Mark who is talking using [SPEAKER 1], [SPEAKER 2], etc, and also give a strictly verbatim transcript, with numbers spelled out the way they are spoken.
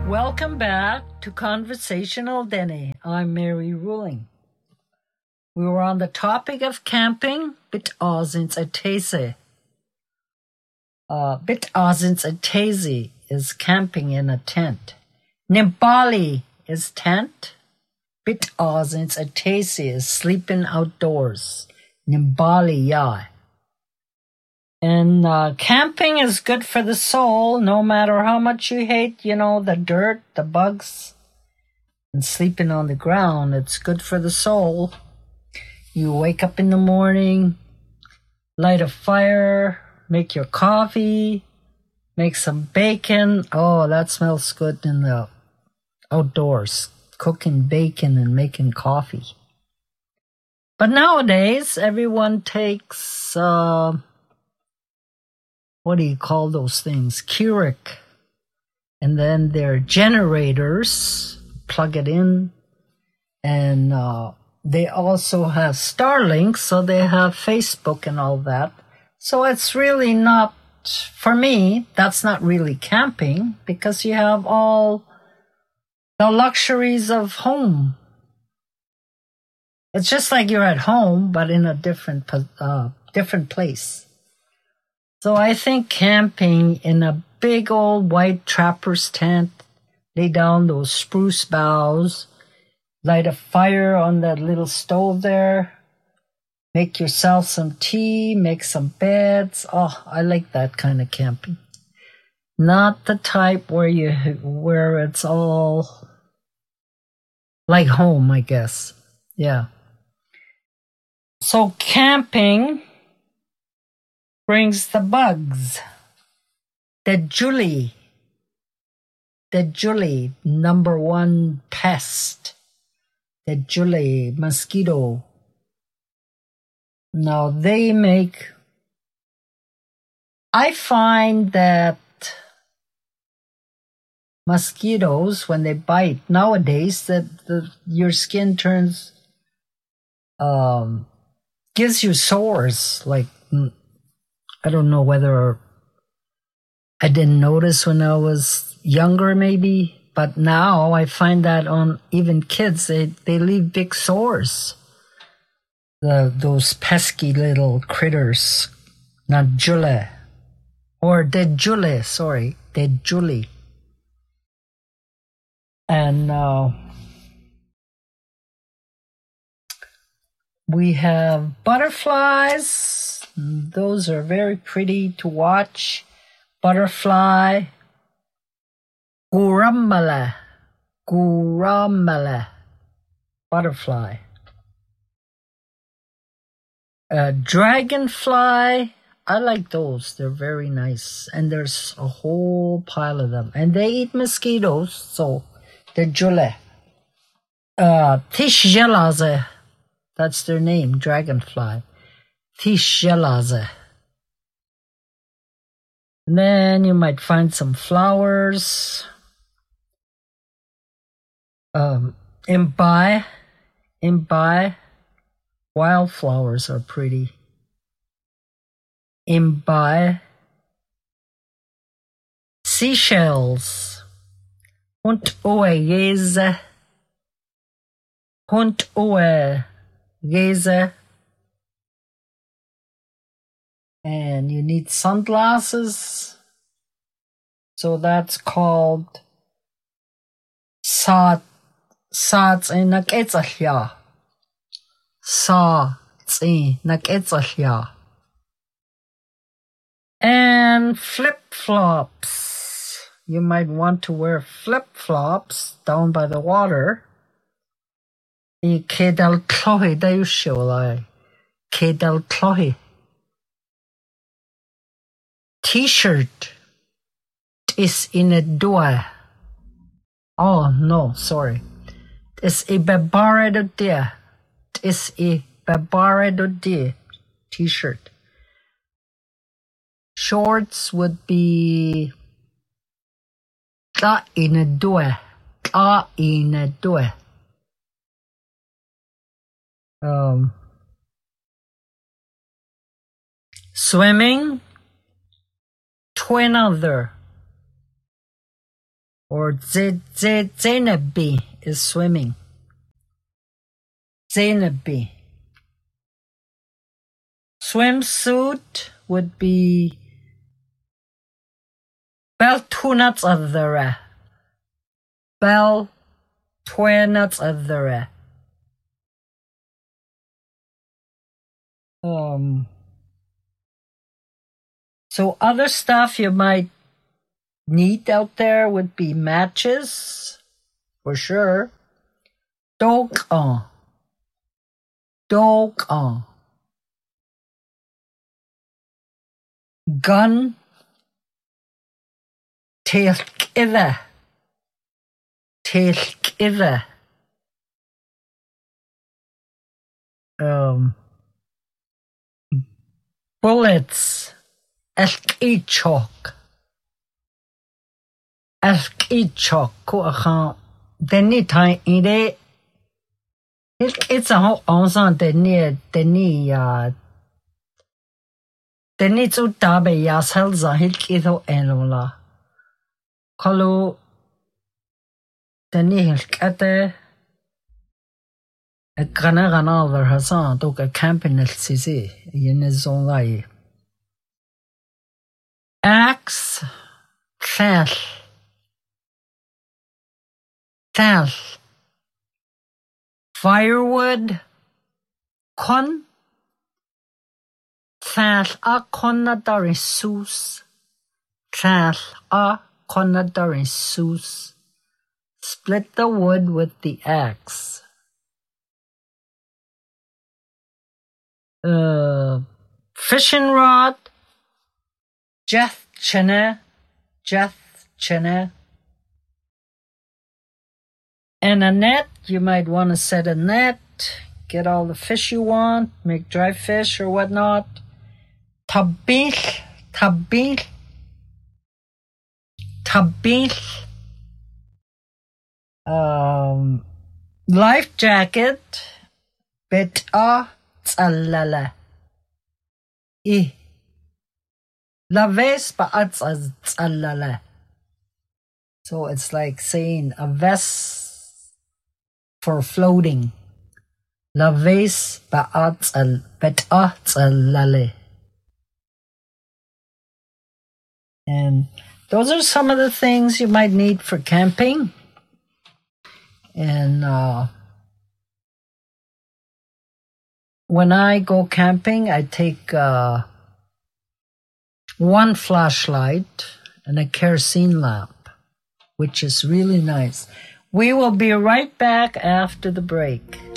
[SPEAKER 1] Welcome back to Conversational Denny. I'm Mary Ruling. We were on the topic of camping, bit Ozins a Tese. Uh, bit Ozins a Tese is camping in a tent. Nimbali is tent. Bit Ozins a Tese is sleeping outdoors. Nimbali ya. And uh, camping is good for the soul, no matter how much you hate, you know, the dirt, the bugs, and sleeping on the ground. It's good for the soul. You wake up in the morning, light a fire, make your coffee, make some bacon. Oh, that smells good in the outdoors, cooking bacon and making coffee. But nowadays, everyone takes... Uh, what do you call those things? Keurig. And then their generators, plug it in. And uh, they also have Starlink, so they have Facebook and all that. So it's really not, for me, that's not really camping, because you have all the luxuries of home. It's just like you're at home, but in a different uh, different place. So I think camping in a big old white trapper's tent, lay down those spruce boughs, light a fire on that little stove there, make yourself some tea, make some beds. Oh, I like that kind of camping. Not the type where you where it's all like home, I guess. Yeah. So camping brings the bugs. The Julie. The Julie, number one pest. The Julie mosquito. Now they make... I find that mosquitoes, when they bite nowadays, that the, your skin turns... Um, gives you sores, like... I don't know whether I didn't notice when I was younger, maybe, but now I find that on even kids, they, they leave big sores. The those pesky little critters, not Julie, or the Julie, sorry, the Julie. And uh, we have butterflies. Those are very pretty to watch. Butterfly. Gurumala. Gurumala. Butterfly. Uh, dragonfly. I like those. They're very nice. And there's a whole pile of them. And they eat mosquitoes, so they're jule. Uh, Tishjelaze. That's their name, dragonfly. Tishjelaze. Then you might find some flowers. Um, imbai. Imbai. Wildflowers are pretty. Imbai. Seashells. Hunt oe geze. Hunt oe geze. And you need sunglasses. So that's called sa sa in naketsalya. Sa in naketsalya. And flip-flops. You might want to wear flip-flops down by the water. I kedal clohi dayushiolai. Kedal clohi. T-shirt is in a door. Oh, no, sorry. It's a babaredo deer. It's a babaredo deer T-shirt. Shorts would be ta in a door. Ta in a door. Um, swimming. Twin other. Or Zenabi is swimming. Zenabi. Swimsuit would be Bel tunats adhara. Bel twenats adhara. Um, so other stuff you might need out there would be matches, for sure. Dog on. Dog on. Gun. Take either. Take either. Um, bullets. Elk chalk. Elk chalk. Ko akhan. Deni time ide. It's a whole ensemble. Deni deni uh. Deni tu tabe yasel zahil kito enola. Kalu deni hilkate. Gana gana over Hassan took a camping at Sisi in his own way. Axe, thal, thal, firewood, con, thal a conadari sus, thal a conadari sus. Split the wood with the axe. Uh, fishing rod, Jeth chene, Jeth chene. And a net, you might want to set a net, get all the fish you want, make dry fish or whatnot. Tabich, tabich, tabich. Um, life jacket, beta tzalala. I. La vest ba'at tzalala. So it's like saying a vest for floating. La vest ba'at beta tzalala. And those are some of the things you might need for camping. And uh, when I go camping, I take uh, one flashlight and a kerosene lamp, which is really nice. We will be right back after the break.